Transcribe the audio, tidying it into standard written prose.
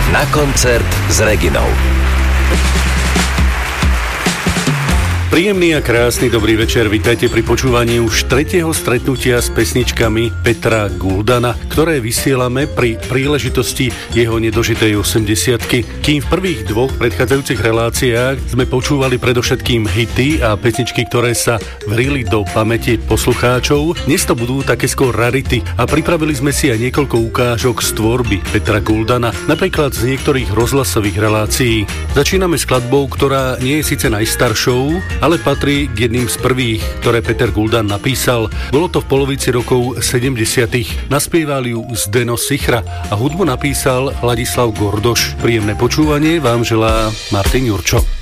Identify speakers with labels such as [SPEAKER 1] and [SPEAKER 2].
[SPEAKER 1] Na koncert s Reginou.
[SPEAKER 2] Príjemný a krásny dobrý večer, vitajte pri počúvaní už tretieho stretnutia s pesničkami Petra Guldana, ktoré vysielame pri príležitosti jeho nedožitej 80-ky. Kým v prvých dvoch predchádzajúcich reláciách sme počúvali predovšetkým hity a pesničky, ktoré sa vrili do pamäti poslucháčov, dnes to budú také skôr rarity a pripravili sme si aj niekoľko ukážok z tvorby Petra Guldana, napríklad z niektorých rozhlasových relácií. Začíname skladbou, ktorá nie je síce najstaršou, ale patrí k jedným z prvých, ktoré Peter Guldan napísal. Bolo to v polovici rokov 70. Naspieval ju Zdeno Sichra a hudbu napísal Ladislav Gordoš. Príjemné počúvanie vám želá Martin Jurčo.